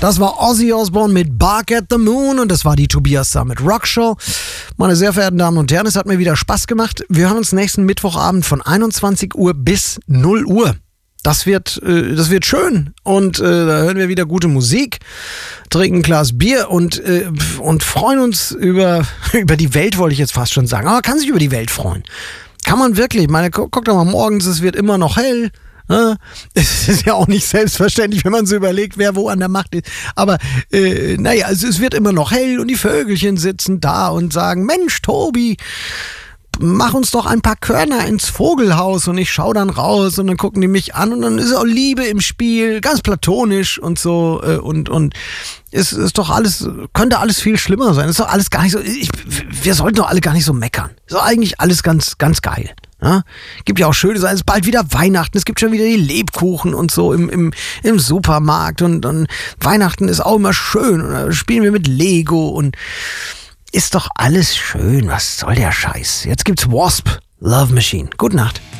Das war Ozzy Osbourne mit Bark at the Moon und das war die Tobias Summit Rock Show. Meine sehr verehrten Damen und Herren, es hat mir wieder Spaß gemacht. Wir hören uns nächsten Mittwochabend von 21 Uhr bis 0 Uhr. Das wird schön und da hören wir wieder gute Musik, trinken ein Glas Bier und freuen uns über die Welt, wollte ich jetzt fast schon sagen. Aber man kann sich über die Welt freuen. Kann man wirklich. Meine, guck doch mal, morgens, es wird immer noch hell. Es ist ja auch nicht selbstverständlich, wenn man so überlegt, wer wo an der Macht ist. Aber also es wird immer noch hell und die Vögelchen sitzen da und sagen, Mensch, Tobi, mach uns doch ein paar Körner ins Vogelhaus, und ich schaue dann raus und dann gucken die mich an und dann ist auch Liebe im Spiel, ganz platonisch und so und es ist doch alles, könnte alles viel schlimmer sein. Ist doch alles gar nicht so, wir sollten doch alle gar nicht so meckern. Ist doch eigentlich alles ganz, ganz geil. Ja? Gibt ja auch schöne Sachen, es ist bald wieder Weihnachten, es gibt schon wieder die Lebkuchen und so im Supermarkt und Weihnachten ist auch immer schön und da spielen wir mit Lego und ist doch alles schön. Was soll der Scheiß? Jetzt gibt's Wasp, Love Machine. Gute Nacht.